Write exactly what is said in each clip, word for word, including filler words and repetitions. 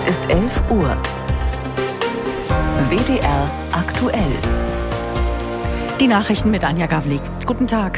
Es ist elf Uhr. W D R aktuell. Die Nachrichten mit Anja Gavlik. Guten Tag.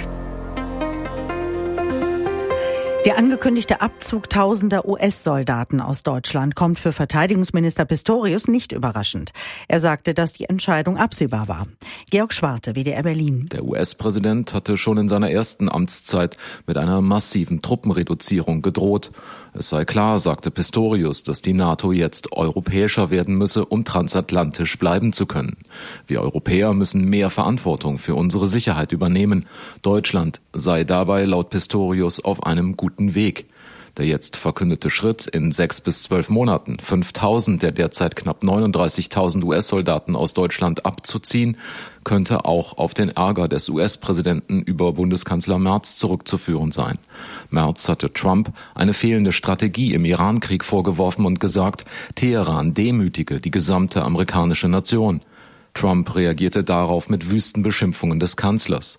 Der angekündigte Abzug tausender U S-Soldaten aus Deutschland kommt für Verteidigungsminister Pistorius nicht überraschend. Er sagte, dass die Entscheidung absehbar war. Georg Schwarte, W D R Berlin. Der U S-Präsident hatte schon in seiner ersten Amtszeit mit einer massiven Truppenreduzierung gedroht. Es sei klar, sagte Pistorius, dass die NATO jetzt europäischer werden müsse, um transatlantisch bleiben zu können. Wir Europäer müssen mehr Verantwortung für unsere Sicherheit übernehmen. Deutschland sei dabei laut Pistorius auf einem guten Weg. Der jetzt verkündete Schritt, in sechs bis zwölf Monaten fünftausend der derzeit knapp neununddreißigtausend U S-Soldaten aus Deutschland abzuziehen, könnte auch auf den Ärger des U S-Präsidenten über Bundeskanzler Merz zurückzuführen sein. Merz hatte Trump eine fehlende Strategie im Iran-Krieg vorgeworfen und gesagt, Teheran demütige die gesamte amerikanische Nation. Trump reagierte darauf mit wüsten Beschimpfungen des Kanzlers.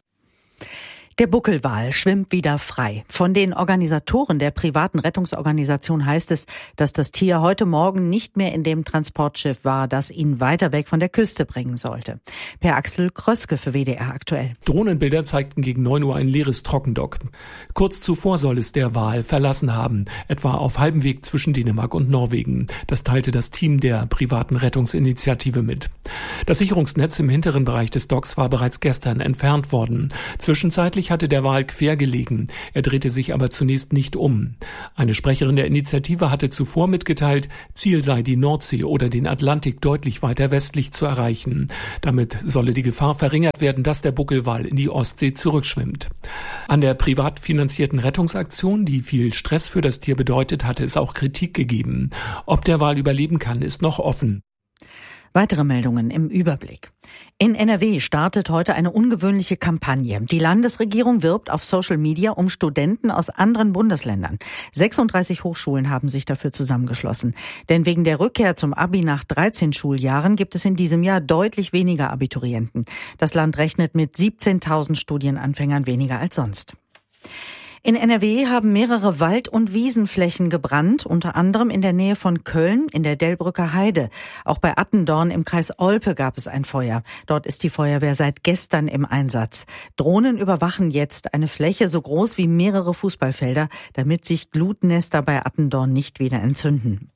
Der Buckelwal schwimmt wieder frei. Von den Organisatoren der privaten Rettungsorganisation heißt es, dass das Tier heute Morgen nicht mehr in dem Transportschiff war, das ihn weiter weg von der Küste bringen sollte. Per Axel Kröske für W D R aktuell. Drohnenbilder zeigten gegen neun Uhr ein leeres Trockendock. Kurz zuvor soll es der Wal verlassen haben, etwa auf halbem Weg zwischen Dänemark und Norwegen. Das teilte das Team der privaten Rettungsinitiative mit. Das Sicherungsnetz im hinteren Bereich des Docks war bereits gestern entfernt worden. Zwischenzeitlich hatte der Wal quer gelegen. Er drehte sich aber zunächst nicht um. Eine Sprecherin der Initiative hatte zuvor mitgeteilt, Ziel sei die Nordsee oder den Atlantik deutlich weiter westlich zu erreichen. Damit solle die Gefahr verringert werden, dass der Buckelwal in die Ostsee zurückschwimmt. An der privat finanzierten Rettungsaktion, die viel Stress für das Tier bedeutet, hatte es auch Kritik gegeben. Ob der Wal überleben kann, ist noch offen. Weitere Meldungen im Überblick. In N R W startet heute eine ungewöhnliche Kampagne. Die Landesregierung wirbt auf Social Media um Studenten aus anderen Bundesländern. sechsunddreißig Hochschulen haben sich dafür zusammengeschlossen. Denn wegen der Rückkehr zum Abi nach dreizehn Schuljahren gibt es in diesem Jahr deutlich weniger Abiturienten. Das Land rechnet mit siebzehntausend Studienanfängern weniger als sonst. In N R W haben mehrere Wald- und Wiesenflächen gebrannt, unter anderem in der Nähe von Köln in der Delbrücker Heide. Auch bei Attendorn im Kreis Olpe gab es ein Feuer. Dort ist die Feuerwehr seit gestern im Einsatz. Drohnen überwachen jetzt eine Fläche so groß wie mehrere Fußballfelder, damit sich Glutnester bei Attendorn nicht wieder entzünden.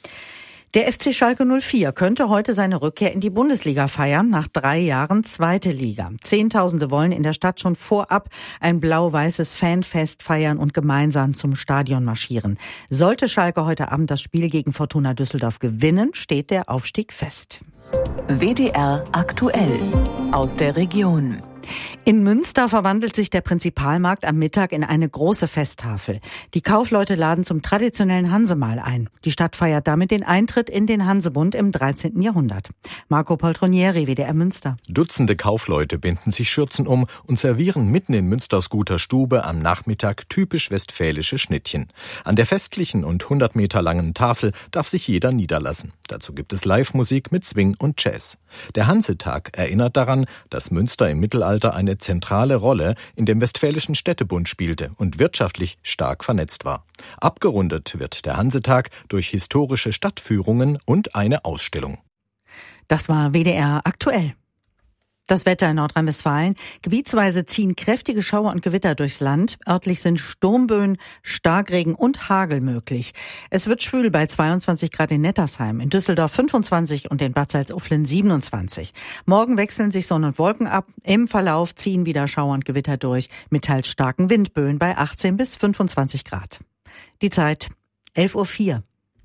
Der F C Schalke null vier könnte heute seine Rückkehr in die Bundesliga feiern, nach drei Jahren zweite Liga. Zehntausende wollen in der Stadt schon vorab ein blau-weißes Fanfest feiern und gemeinsam zum Stadion marschieren. Sollte Schalke heute Abend das Spiel gegen Fortuna Düsseldorf gewinnen, steht der Aufstieg fest. W D R aktuell aus der Region. In Münster verwandelt sich der Prinzipalmarkt am Mittag in eine große Festtafel. Die Kaufleute laden zum traditionellen Hansemahl ein. Die Stadt feiert damit den Eintritt in den Hansebund im dreizehnten Jahrhundert. Marco Poltronieri, W D R Münster. Dutzende Kaufleute binden sich Schürzen um und servieren mitten in Münsters guter Stube am Nachmittag typisch westfälische Schnittchen. An der festlichen und hundert Meter langen Tafel darf sich jeder niederlassen. Dazu gibt es Live-Musik mit Swing und Jazz. Der Hansetag erinnert daran, dass Münster im Mittelalter eine zentrale Rolle in dem Westfälischen Städtebund spielte und wirtschaftlich stark vernetzt war. Abgerundet wird der Hansetag durch historische Stadtführungen und eine Ausstellung. Das war W D R aktuell. Das Wetter in Nordrhein-Westfalen. Gebietsweise ziehen kräftige Schauer und Gewitter durchs Land. Örtlich sind Sturmböen, Starkregen und Hagel möglich. Es wird schwül bei zweiundzwanzig Grad in Nettersheim, in Düsseldorf fünfundzwanzig und in Bad Salzuflen siebenundzwanzig. Morgen wechseln sich Sonne und Wolken ab. Im Verlauf ziehen wieder Schauer und Gewitter durch mit teils starken Windböen bei achtzehn bis fünfundzwanzig Grad. Die Zeit elf Uhr vier.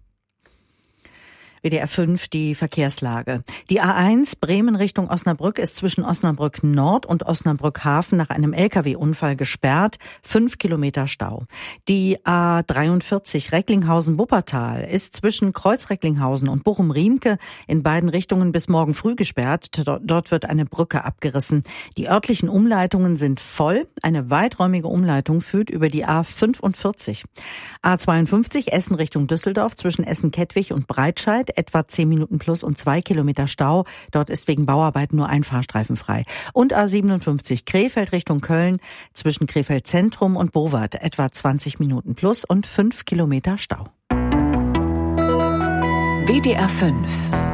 W D R fünf, die Verkehrslage. Die A eins Bremen Richtung Osnabrück ist zwischen Osnabrück Nord und Osnabrück Hafen nach einem L K W-Unfall gesperrt. Fünf Kilometer Stau. Die A dreiundvierzig Recklinghausen-Wuppertal ist zwischen Kreuz-Recklinghausen und Bochum-Riemke in beiden Richtungen bis morgen früh gesperrt. Dort wird eine Brücke abgerissen. Die örtlichen Umleitungen sind voll. Eine weiträumige Umleitung führt über die A fünfundvierzig. A zweiundfünfzig Essen Richtung Düsseldorf zwischen Essen-Kettwig und Breitscheid. Etwa zehn Minuten plus und zwei Kilometer Stau. Dort ist wegen Bauarbeiten nur ein Fahrstreifen frei. Und A siebenundfünfzig Krefeld Richtung Köln zwischen Krefeld Zentrum und Bowart etwa zwanzig Minuten plus und fünf Kilometer Stau. W D R fünf.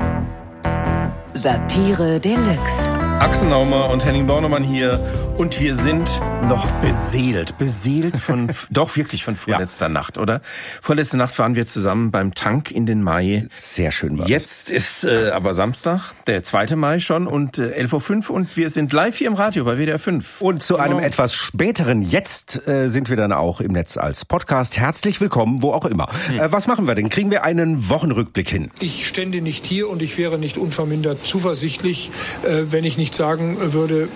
Satire Deluxe. Axel Naumer und Henning Bornemann hier und wir sind noch beseelt, beseelt von, doch wirklich von vorletzter ja. Nacht, oder? Vorletzte Nacht waren wir zusammen beim Tank in den Mai. Sehr schön war Jetzt das. ist äh, aber Samstag, der zweite Mai schon und äh, elf Uhr fünf und wir sind live hier im Radio bei W D R fünf. Und zu einem genau. etwas späteren Jetzt äh, sind wir dann auch im Netz als Podcast. Herzlich willkommen, wo auch immer. Hm. Äh, was machen wir denn? Kriegen wir einen Wochenrückblick hin? Ich stände nicht hier und ich wäre nicht unvermindert zuversichtlich, äh, wenn ich nicht sagen würde,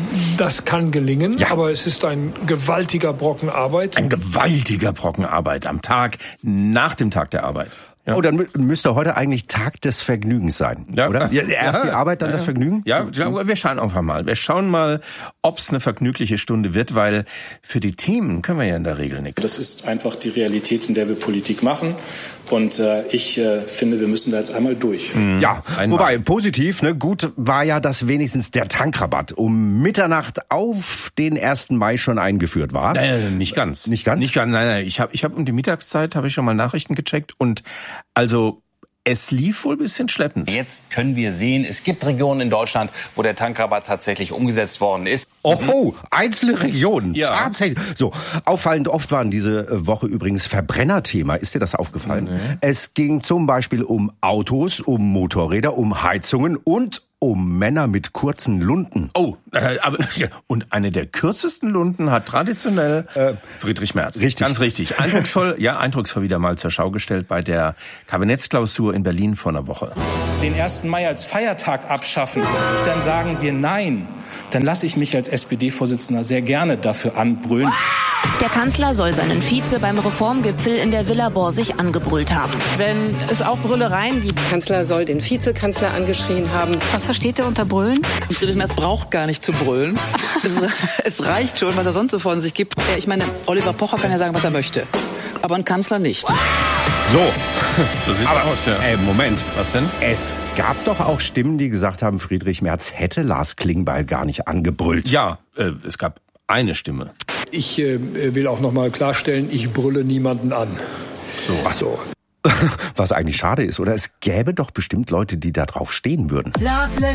das kann gelingen, ja. aber es ist ein gewaltiger Brocken Arbeit. Ein gewaltiger Brocken Arbeit am Tag nach dem Tag der Arbeit. Ja. Oh, dann müsste heute eigentlich Tag des Vergnügens sein, ja. oder? Ja, erst ja. die Arbeit, dann ja. das Vergnügen? Ja, wir schauen einfach mal. Wir schauen mal, ob es eine vergnügliche Stunde wird, weil für die Themen können wir ja in der Regel nichts. Das ist einfach die Realität, in der wir Politik machen. Und äh, ich äh, finde, wir müssen da jetzt einmal durch. Mhm. Ja, einmal. Wobei, positiv, ne, gut war ja, dass wenigstens der Tankrabatt um Mitternacht auf den ersten Mai schon eingeführt war. Nein, nicht ganz. Nicht ganz? Nicht ganz, nein, nein. Ich habe ich hab um die Mittagszeit, habe ich schon mal Nachrichten gecheckt und also es lief wohl ein bisschen schleppend. Jetzt können wir sehen, es gibt Regionen in Deutschland, wo der Tankrabatt tatsächlich umgesetzt worden ist. Oh, einzelne Regionen. Ja. Tatsächlich. So, auffallend oft waren diese Woche übrigens Verbrennerthema. Ist dir das aufgefallen? Mhm. Es ging zum Beispiel um Autos, um Motorräder, um Heizungen und um Männer mit kurzen Lunden. Oh, äh, aber und eine der kürzesten Lunden hat traditionell äh, Friedrich Merz. Richtig. Ganz richtig. Eindrucksvoll, ja, eindrucksvoll wieder mal zur Schau gestellt bei der Kabinettsklausur in Berlin vor einer Woche. Den ersten Mai als Feiertag abschaffen, dann sagen wir nein. Dann lasse ich mich als S P D-Vorsitzender sehr gerne dafür anbrüllen. Der Kanzler soll seinen Vize beim Reformgipfel in der Villa Borsig angebrüllt haben. Wenn es auch Brüllereien gibt. Der Kanzler soll den Vizekanzler angeschrien haben. Was versteht er unter Brüllen? Friedrich Merz braucht gar nicht zu brüllen. es, es reicht schon, was er sonst so von sich gibt. Ich meine, Oliver Pocher kann ja sagen, was er möchte. Aber ein Kanzler nicht. So. So sieht's Aber, aus, ja. Äh, Moment. Was denn? Es gab doch auch Stimmen, die gesagt haben, Friedrich Merz hätte Lars Klingbeil gar nicht angebrüllt. Ja, äh, es gab eine Stimme. Ich äh, will auch noch mal klarstellen, ich brülle niemanden an. So. Was so? Was eigentlich schade ist, oder? Es gäbe doch bestimmt Leute, die da drauf stehen würden. Lars lässt